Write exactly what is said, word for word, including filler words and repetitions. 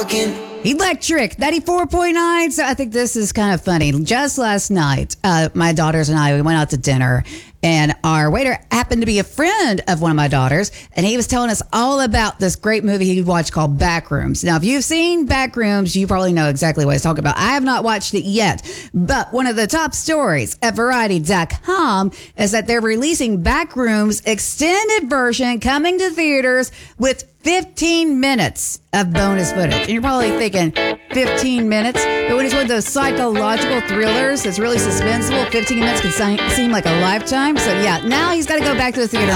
walking. Electric ninety-four point nine. So I think this is kind of funny. Just last night, uh, my daughters and I, we went out to dinner, and our waiter happened to be a friend of one of my daughters, and he was telling us all about this great movie he watched called Backrooms. Now, if you've seen Backrooms, you probably know exactly what he's talking about. I have not watched it yet, but one of the top stories at Variety dot com is that they're releasing Backrooms extended version coming to theaters with fifteen minutes of bonus footage. And you're probably thinking, fifteen minutes? But when it's one of those psychological thrillers that's really suspenseful, fifteen minutes can si- seem like a lifetime. So yeah, now he's got to go back to the theater